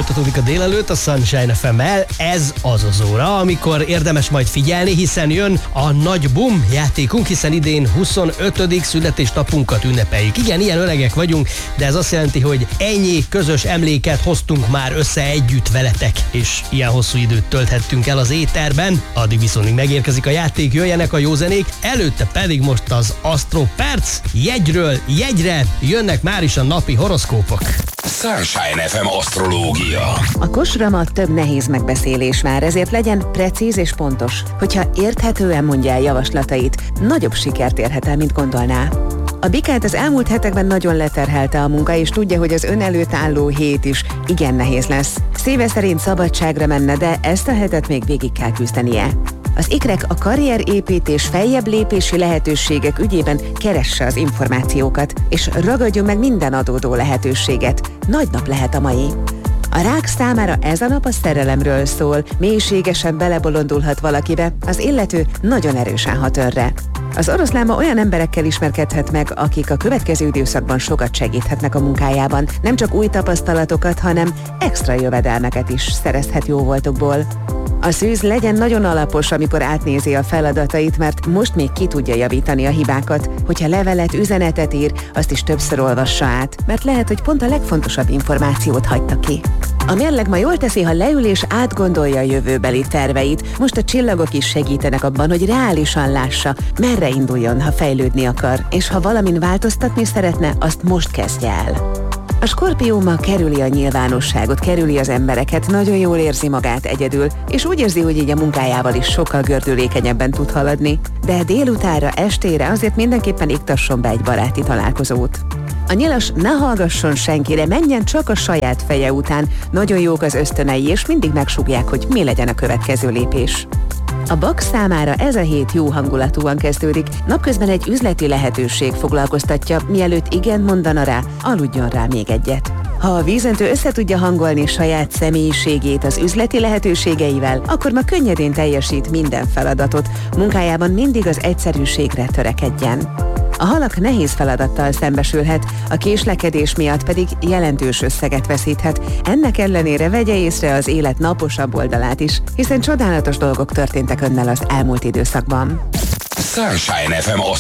Folytatódik a délelőtt a Sunshine FM-mel, ez az az óra, amikor érdemes majd figyelni, hiszen jön a nagy bum játékunk, hiszen idén 25. születésnapunkat ünnepeljük. Igen, ilyen öregek vagyunk, de ez azt jelenti, hogy ennyi közös emléket hoztunk már össze együtt veletek, és ilyen hosszú időt tölthettünk el az éterben. Addig viszont megérkezik a játék, jöjjenek a jó zenék, előtte pedig most az Astro Perc, jegyről jegyre jönnek már is a napi horoszkópok. Sunshine FM asztrológia. A kosra több nehéz megbeszélés vár, ezért legyen precíz és pontos. Hogyha érthetően mondja el javaslatait, nagyobb sikert érhet el, mint gondolná. A bikát az elmúlt hetekben nagyon leterhelte a munka, és tudja, hogy az ön előtt álló hét is igen nehéz lesz. Szíve szerint szabadságra menne, de ezt a hetet még végig kell küzdenie. Az ikrek a karrierépítés, feljebb lépési lehetőségek ügyében keresse az információkat, és ragadjon meg minden adódó lehetőséget. Nagy nap lehet a mai. A rák számára ez a nap a szerelemről szól, mélységesen belebolondulhat valakibe, az illető nagyon erősen hat önre. Az oroszláma olyan emberekkel ismerkedhet meg, akik a következő időszakban sokat segíthetnek a munkájában, nem csak új tapasztalatokat, hanem extra jövedelmeket is szerezhet jóvoltokból. A szűz legyen nagyon alapos, amikor átnézi a feladatait, mert most még ki tudja javítani a hibákat. Hogyha levelet, üzenetet ír, azt is többször olvassa át, mert lehet, hogy pont a legfontosabb információt hagyta ki. A mérleg ma jól teszi, ha leül és átgondolja a jövőbeli terveit. Most a csillagok is segítenek abban, hogy reálisan lássa, merre induljon, ha fejlődni akar, és ha valamin változtatni szeretne, azt most kezdje el. A Skorpió ma kerüli a nyilvánosságot, kerüli az embereket, nagyon jól érzi magát egyedül, és úgy érzi, hogy így a munkájával is sokkal gördülékenyebben tud haladni. De délutánra, estére azért mindenképpen iktasson be egy baráti találkozót. A nyilas ne hallgasson senkire, menjen csak a saját feje után, nagyon jók az ösztönei, és mindig megsúgják, hogy mi legyen a következő lépés. A Bak számára ez a hét jó hangulatúan kezdődik, napközben egy üzleti lehetőség foglalkoztatja, mielőtt igent mondana rá, aludjon rá még egyet. Ha a vízöntő össze tudja hangolni saját személyiségét az üzleti lehetőségeivel, akkor ma könnyedén teljesít minden feladatot, munkájában mindig az egyszerűségre törekedjen. A halak nehéz feladattal szembesülhet, a késlekedés miatt pedig jelentős összeget veszíthet. Ennek ellenére vegye észre az élet naposabb oldalát is, hiszen csodálatos dolgok történtek önnel az elmúlt időszakban. Sunshine FM